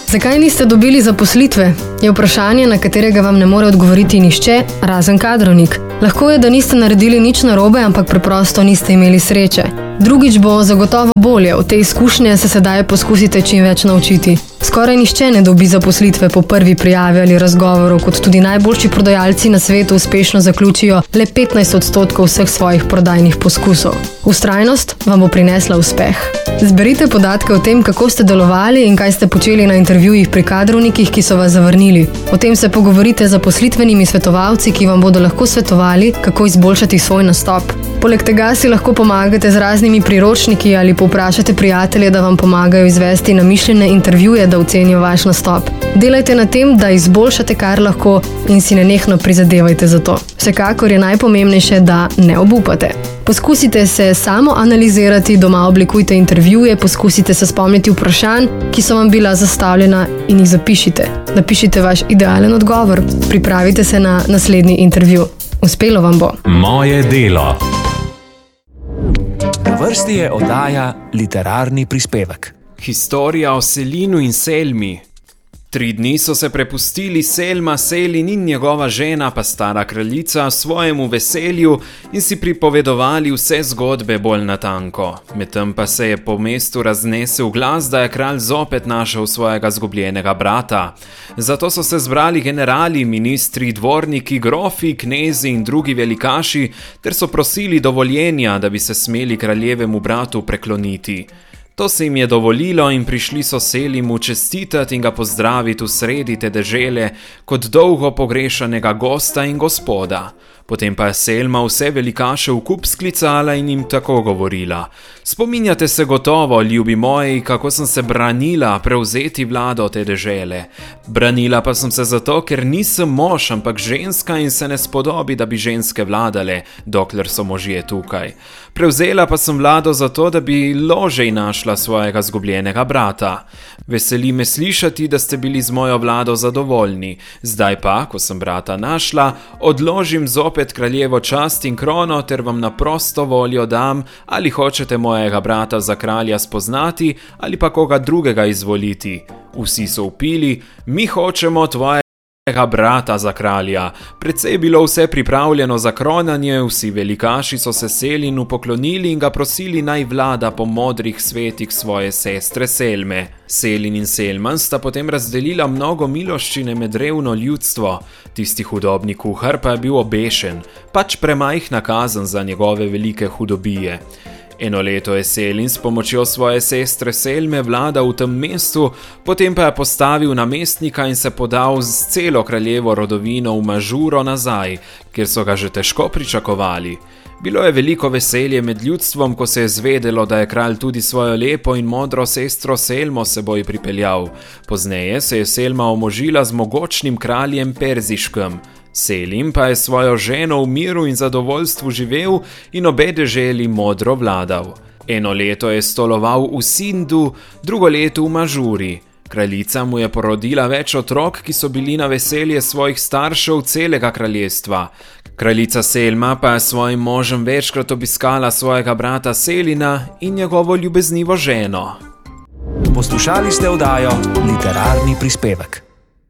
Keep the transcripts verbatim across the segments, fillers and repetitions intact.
Zakaj niste dobili zaposlitve? Je vprašanje, na katerega vam ne more odgovoriti nihče, razen kadrovnik. Lahko je, da niste naredili nič narobe, ampak preprosto niste imeli sreče. Drugič bo zagotovo bolje, v te izkušnje se sedaj poskusite čim več naučiti. Skoraj nihče ne dobi zaposlitve po prvi prijavi ali razgovoru, kot tudi najboljši prodajalci na svetu uspešno zaključijo le petnajst odstotkov vseh svojih prodajnih poskusov. Vztrajnost vam bo prinesla uspeh. Zberite podatke o tem, kako ste delovali in kaj ste počeli na intervjujih pri kadrovnikih, ki so vas zavrnili. O tem se pogovorite z zaposlitvenimi svetovalci, ki vam bodo lahko svetovali, kako izboljšati svoj nastop. Poleg tega si lahko pomagate z raznimi priročniki ali povprašate prijatelje, da vam pomagajo izvesti namišljene intervjuje, da ocenijo vaš nastop. Delajte na tem, da izboljšate kar lahko in si nenehno prizadevajte za to. Vsekakor je najpomembnejše, da ne obupate. Poskusite se samo analizirati, doma oblikujte intervjuje, poskusite se spomniti vprašanj, ki so vam bila zastavljena in jih zapišite. Napišite vaš idealen odgovor. Pripravite se na naslednji intervju. Uspelo vam bo. Moje delo. Na vrsti je oddaja Literarni prispevek. Historija o Selinu in Selmi. Tri dni so se prepustili Selma, Selin in njegova žena, pa stara kraljica, svojemu veselju in si pripovedovali vse zgodbe bolj natanko. Medtem pa se je po mestu raznesel glas, da je kralj zopet našel svojega zgubljenega brata. Zato so se zbrali generali, ministri, dvorniki, grofi, knezi in drugi velikaši, ter so prosili dovoljenja, da bi se smeli kraljevemu bratu prekloniti. To se jim je dovolilo in prišli so Selimu čestitati in ga pozdraviti v sredi te dežele kot dolgo pogrešanega gosta in gospoda. Potem pa je Selma vse velikaše v kup sklicala in jim tako govorila: spominjate se gotovo, ljubi moji, kako sem se branila prevzeti vlado te dežele. Branila pa sem se zato, ker nisem mož, ampak ženska in se ne spodobi, da bi ženske vladale, dokler so možje tukaj. Prevzela pa sem vlado zato, da bi ložej našla svojega zgubljenega brata. Veseli me slišati, da ste bili z mojo vlado zadovoljni. Zdaj pa, ko sem brata našla, odložim zopet kraljevo čast in krono ter vam na prosto voljo dam, ali hočete mojega brata za kralja spoznati ali pa koga drugega izvoliti. Vsi so vpili: mi hočemo tvoje brata za kralja. Precej je bilo vse pripravljeno za kronanje, vsi velikaši so se Selinu poklonili in ga prosili naj vlada po modrih svetih svoje sestre Selme. Selin in Selman sta potem razdelila mnogo miloščine med revno ljudstvo. Tisti hudobni kuhar pa je bil obešen, pač premajhna kazen za njegove velike hudobije. Eno leto je Selin s pomočjo svoje sestre Selme vladal v tem mestu, potem pa je postavil namestnika in se podal z celo kraljevo rodovino v Mažuro nazaj, kjer so ga že težko pričakovali. Bilo je veliko veselje med ljudstvom, ko se je zvedelo, da je kralj tudi svojo lepo in modro sestro Selmo seboj pripeljal. Pozneje se je Selma omožila z mogočnim kraljem Perziškem. Selim pa je svojo ženo v miru in zadovoljstvu živel in obe deželi modro vladal. Eno leto je stoloval v Sindu, drugo leto v Mažuri. Kraljica mu je porodila več otrok, ki so bili na veselje svojih staršev celega kraljestva. Kraljica Selma pa je svojim možem večkrat obiskala svojega brata Selina in njegovo ljubeznivo ženo. Poslušali ste oddajo Literarni prispevek.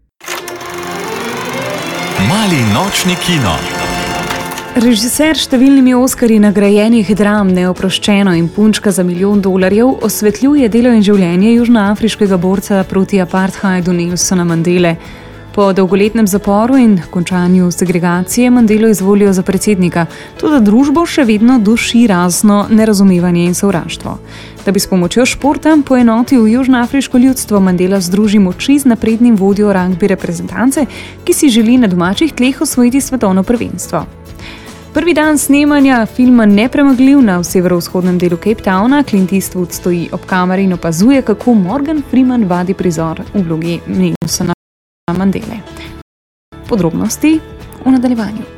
Mali nočni kino. Režiser številnimi oskarji nagrajenih dram Neoproščeno in Punčka za milijon dolarjev osvetljuje delo in življenje južnoafriškega borca proti apartheidu Nelsona Mandele. Po dolgoletnem zaporu in končanju segregacije Mandelo izvolijo za predsednika, toda družbo še vedno duši razno nerazumevanje in sovraštvo. Da bi s pomočjo športa poenotil južnoafriško ljudstvo, Mandela združi moči z naprednim vodjo ragbi reprezentance, ki si želi na domačih tleh osvojiti svetovno prvenstvo. Prvi dan snemanja filma Nepremagljiv na severovzhodnem delu Cape Towna Clint Eastwood stoji ob kameri in opazuje, kako Morgan Freeman vadi prizor v vlogi Nelsona Mandele. Podrobnosti v nadaljevanju.